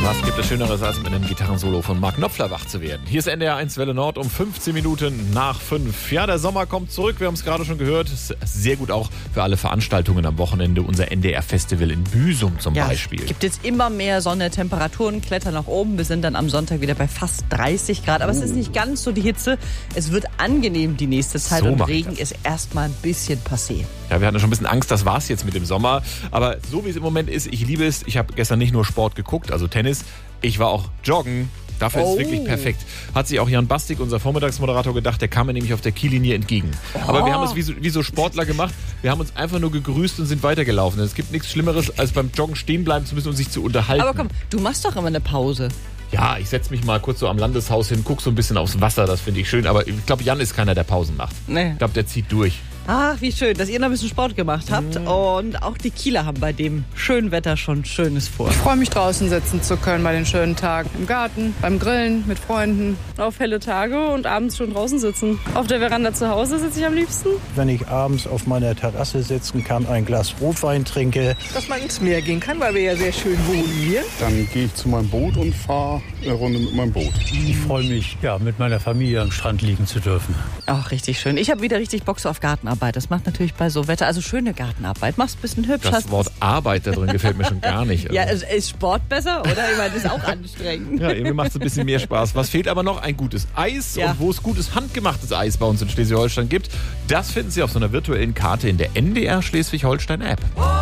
Was gibt es Schöneres, als mit einem Gitarrensolo von Mark Knopfler wach zu werden? Hier ist NDR 1 Welle Nord um 15 Minuten nach 5. Ja, der Sommer kommt zurück, wir haben es gerade schon gehört. Ist sehr gut auch für alle Veranstaltungen am Wochenende. Unser NDR-Festival in Büsum zum Beispiel. Es gibt jetzt immer mehr Sonne, Temperaturen klettern nach oben. Wir sind dann am Sonntag wieder bei fast 30 Grad. Aber es ist nicht ganz so die Hitze. Es wird angenehm die nächste Zeit So und macht Regen das. ist erstmal ein bisschen passé. Ja, wir hatten schon ein bisschen Angst, das war's jetzt mit dem Sommer. Aber so wie es im Moment ist, ich liebe es. Ich habe gestern nicht nur Sport geguckt, also Tennis. Ich war auch joggen. Dafür ist es wirklich perfekt. Hat sich auch Jan Bastik, unser Vormittagsmoderator, gedacht. Der kam mir nämlich auf der Kiellinie entgegen. Aber wir haben es wie so Sportler gemacht. Wir haben uns einfach nur gegrüßt und sind weitergelaufen. Es gibt nichts Schlimmeres, als beim Joggen stehen bleiben zu müssen und sich zu unterhalten. Aber komm, du machst doch immer eine Pause. Ja, ich setze mich mal kurz so am Landeshaus hin, guck so ein bisschen aufs Wasser. Das finde ich schön. Aber ich glaube, Jan ist keiner, der Pausen macht. Nee. Ich glaube, der zieht durch. Ach, wie schön, dass ihr noch ein bisschen Sport gemacht habt. Und auch die Kieler haben bei dem schönen Wetter schon Schönes vor. Ich freue mich, draußen sitzen zu können bei den schönen Tagen. Im Garten, beim Grillen, mit Freunden. Auf helle Tage und abends schon draußen sitzen. Auf der Veranda zu Hause sitze ich am liebsten. Wenn ich abends auf meiner Terrasse sitzen kann, ein Glas Rotwein trinke. Dass man ins Meer gehen kann, weil wir ja sehr schön wohnen hier. Dann gehe ich zu meinem Boot und fahre eine Runde mit meinem Boot. Ich freue mich, mit meiner Familie am Strand liegen zu dürfen. Ach, richtig schön. Ich habe wieder richtig Bock so auf Gartenarbeit. Das macht natürlich bei so Wetter, also schöne Gartenarbeit. Machst ein bisschen hübsch. Das Wort Arbeit da drin gefällt mir schon gar nicht. Ja, ist Sport besser, oder? Ich meine, das ist auch anstrengend. Ja, irgendwie macht es ein bisschen mehr Spaß. Was fehlt aber noch? Ein gutes Eis. Ja. Und wo es gutes handgemachtes Eis bei uns in Schleswig-Holstein gibt, das finden Sie auf so einer virtuellen Karte in der NDR Schleswig-Holstein-App.